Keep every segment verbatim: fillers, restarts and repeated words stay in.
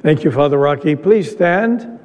Thank you, Father Rocky. Please stand.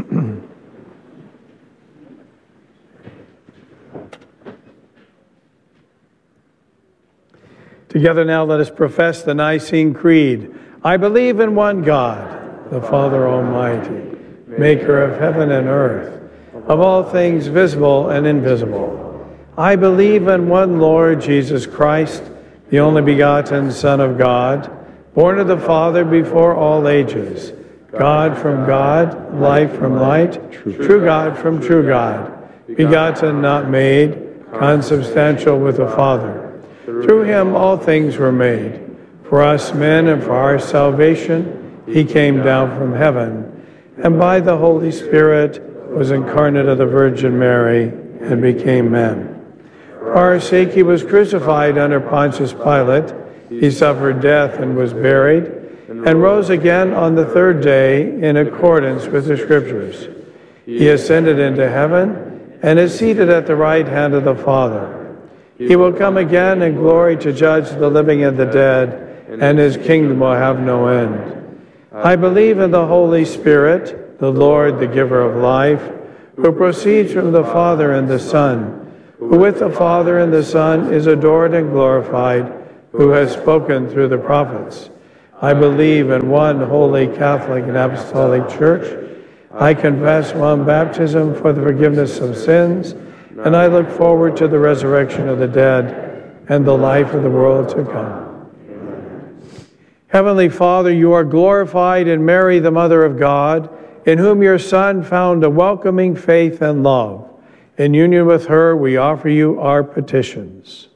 Together now let us profess the Nicene Creed. I believe in one God, the Father Almighty, maker of heaven and earth, of all things visible and invisible. I believe in one Lord Jesus Christ, the only begotten Son of God, born of the Father before all ages, God from God, light from light, true God from true God, begotten, not made, consubstantial with the Father. Through him all things were made. For us men and for our salvation, he came down from heaven, and by the Holy Spirit was incarnate of the Virgin Mary and became man. For our sake he was crucified under Pontius Pilate. He suffered death and was buried, and rose again on the third day in accordance with the Scriptures. He ascended into heaven and is seated at the right hand of the Father. He will come again in glory to judge the living and the dead, and his kingdom will have no end. I believe in the Holy Spirit, the Lord, the giver of life, who proceeds from the Father and the Son, who with the Father and the Son is adored and glorified, who has spoken through the prophets. I believe in one holy Catholic and Apostolic Church. I confess one baptism for the forgiveness of sins, and I look forward to the resurrection of the dead and the life of the world to come. Heavenly Father, you are glorified in Mary, the Mother of God, in whom your Son found a welcoming faith and love. In union with her, we offer you our petitions.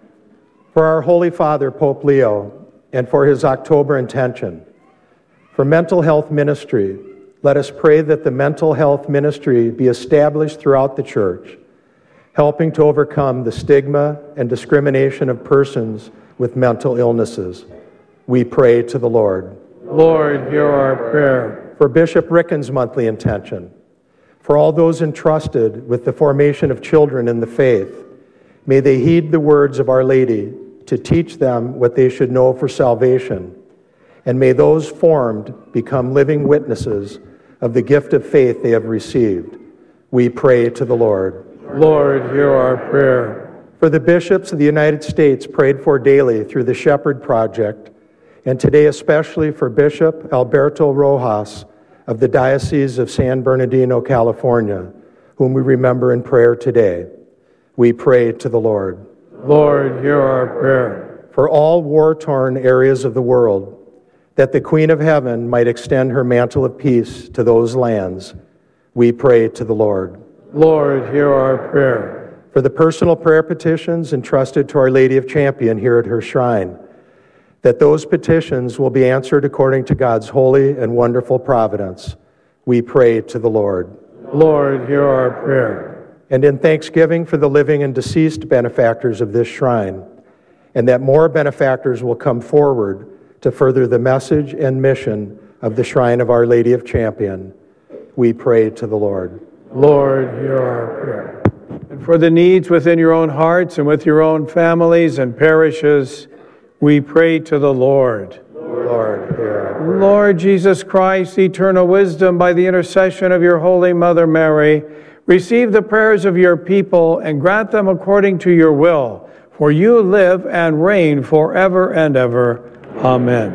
For our Holy Father, Pope Leo, and for his October intention. For mental health ministry, let us pray that the mental health ministry be established throughout the Church, helping to overcome the stigma and discrimination of persons with mental illnesses. We pray to the Lord. Lord, hear our prayer. For Bishop Ricken's monthly intention. For all those entrusted with the formation of children in the faith, may they heed the words of Our Lady to teach them what they should know for salvation, and may those formed become living witnesses of the gift of faith they have received. We pray to the Lord. Lord, hear our prayer. For the bishops of the United States prayed for daily through the Shepherd Project, and today especially for Bishop Alberto Rojas of the Diocese of San Bernardino, California, whom we remember in prayer today. We pray to the Lord. Lord, hear our prayer. For all war-torn areas of the world, that the Queen of Heaven might extend her mantle of peace to those lands, we pray to the Lord. Lord, hear our prayer. For the personal prayer petitions entrusted to Our Lady of Champion here at her shrine, that those petitions will be answered according to God's holy and wonderful providence, we pray to the Lord. Lord, hear our prayer. And in thanksgiving for the living and deceased benefactors of this shrine, and that more benefactors will come forward to further the message and mission of the Shrine of Our Lady of Champion, we pray to the Lord. Lord, hear our prayer. And for the needs within your own hearts and with your own families and parishes, we pray to the Lord. Lord, hear our prayer. Lord Jesus Christ, eternal wisdom, by the intercession of your Holy Mother Mary, receive the prayers of your people and grant them according to your will. For you live and reign forever and ever. Amen.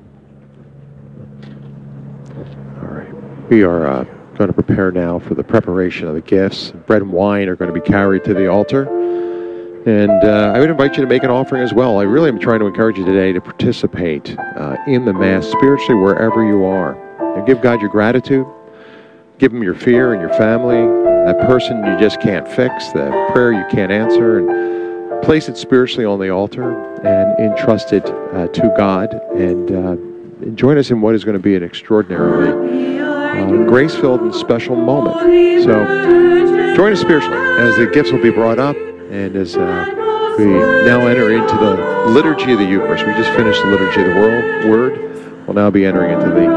All right. We are uh, going to prepare now for the preparation of the gifts. Bread and wine are going to be carried to the altar. And uh, I would invite you to make an offering as well. I really am trying to encourage you today to participate uh, in the Mass spiritually wherever you are. And give God your gratitude. Give him your fear and your family, that person you just can't fix, the prayer you can't answer, and place it spiritually on the altar and entrust it uh, to God. And uh, join us in what is going to be an extraordinarily uh, grace-filled and special moment. So join us spiritually as the gifts will be brought up and as uh, we now enter into the liturgy of the Eucharist. We just finished the liturgy of the world, Word. We'll now be entering into the